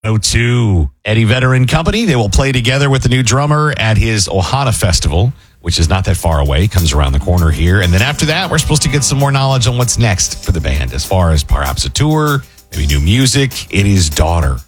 02. Eddie Vedder and Company, they will play together with the new drummer at his Ohana Festival, which is not that far away, comes around the corner here. And then after that, we're supposed to get some more knowledge on what's next for the band as far as perhaps a tour, maybe new music. It is Daughter